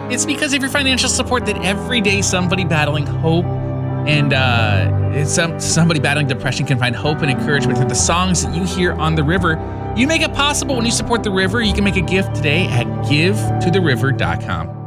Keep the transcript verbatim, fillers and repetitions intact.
It's because of your financial support that every day somebody battling hope and uh, some somebody battling depression can find hope and encouragement through the songs that you hear on The River. You make it possible when you support The River. You can make a gift today at give to the river dot com.